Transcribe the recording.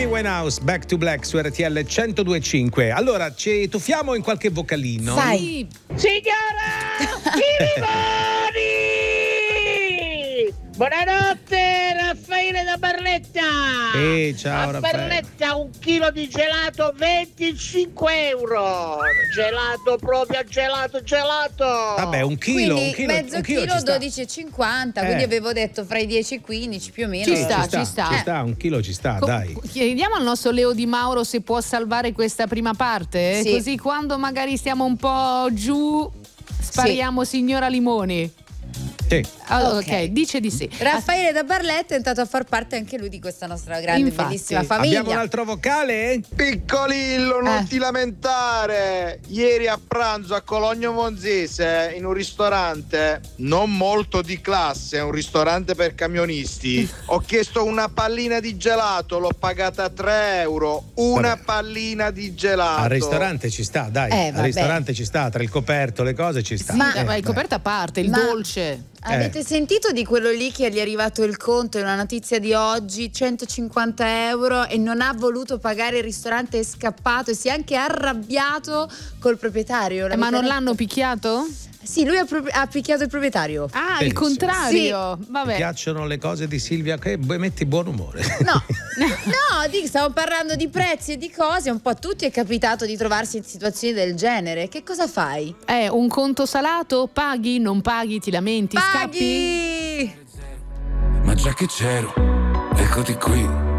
Amy Winehouse, Back to Black su RTL 102.5. Allora, ci tuffiamo in qualche vocalino? Sai. Signora Limoni! Buonanotte, Raffaele da Barletta! Ciao a Raffaele. Barletta 1 chilo di gelato 25 euro. Gelato proprio gelato. Vabbè, un chilo. Quindi un chilo, mezzo un chilo chilo ci sta. 12,50, quindi avevo detto fra i 10 e i 15 più o meno. Ci sta. Ci sta, un chilo ci sta, dai. Chiediamo al nostro Leo Di Mauro se può salvare questa prima parte, Sì. così quando magari stiamo un po' giù spariamo signora Limoni. Sì. Ok, dice di sì. Raffaele da Barletta è entrato a far parte anche lui di questa nostra grande, Infatti. bellissima famiglia. Abbiamo un altro vocale? Piccolillo, non ti lamentare. Ieri a pranzo a Cologno Monzese, in un ristorante non molto di classe, un ristorante per camionisti, ho chiesto una pallina di gelato, l'ho pagata 3 euro. Una pallina di gelato. Al ristorante ci sta, dai. Al vabbè. ristorante ci sta, tra il coperto, le cose ci sta. Ma- Il coperto a parte, il dolce. Avete sentito di quello lì che gli è arrivato il conto, è una notizia di oggi, 150 euro e non ha voluto pagare il ristorante, è scappato e si è anche arrabbiato col proprietario. Ma L'avete non letto? l'hanno picchiato? Sì, lui ha picchiato il proprietario. Ah, Benissimo. il contrario. Mi Vabbè. piacciono le cose di Silvia che metti buon umore. No, stiamo parlando di prezzi e di cose, un po' a tutti è capitato di trovarsi in situazioni del genere. Che cosa fai? Un conto salato? Paghi? Non paghi? Ti lamenti? Scappi? Paghi! Ma già che c'ero, eccoti qui.